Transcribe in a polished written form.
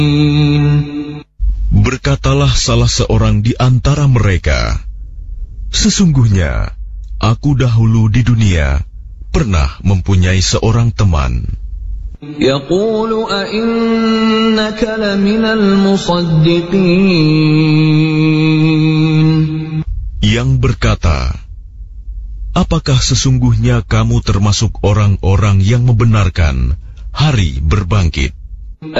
Berkatalah salah seorang di antara mereka, sesungguhnya aku dahulu di dunia pernah mempunyai seorang teman. Yaqulu a'innaka laminal musaddiqin. Yang berkata, apakah sesungguhnya kamu termasuk orang-orang yang membenarkan hari berbangkit?